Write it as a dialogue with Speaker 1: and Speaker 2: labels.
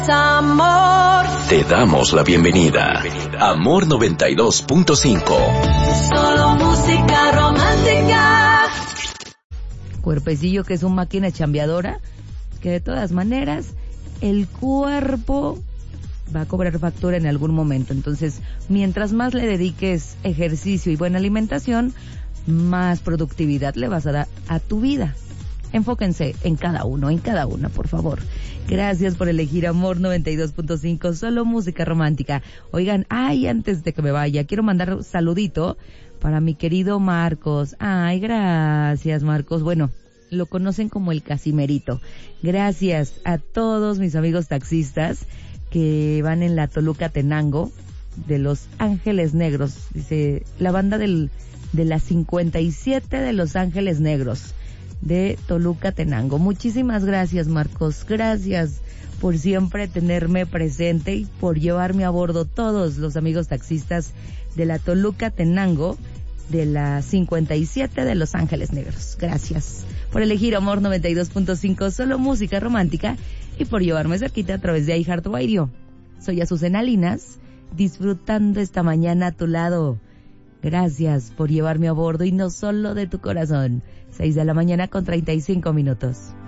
Speaker 1: Amor.
Speaker 2: Te damos la bienvenida. Amor 92.5.
Speaker 1: Solo música romántica.
Speaker 3: Cuerpecillo que es una máquina chambeadora, que de todas maneras el cuerpo va a cobrar factura en algún momento. Entonces, mientras más le dediques ejercicio y buena alimentación, más productividad le vas a dar a tu vida. Enfóquense en cada uno, en cada una, por favor. Gracias por elegir Amor 92.5, solo música romántica. Oigan, antes de que me vaya, quiero mandar un saludito para mi querido Marcos. Gracias, Marcos. Bueno, lo conocen como el Casimerito. Gracias a todos mis amigos taxistas que van en la Toluca-Tenango de Los Ángeles Negros. Dice, la banda de la 57 de Los Ángeles Negros de Toluca-Tenango. Muchísimas gracias, Marcos. Gracias por siempre tenerme presente y por llevarme a bordo todos los amigos taxistas de la Toluca-Tenango de la 57 de Los Ángeles Negros. Gracias por elegir Amor 92.5, solo música romántica, y por llevarme cerquita a través de iHeartRadio. Soy Azucena Linas, disfrutando esta mañana a tu lado. Gracias por llevarme a bordo y no solo de tu corazón. 6 de la mañana con 35 minutos.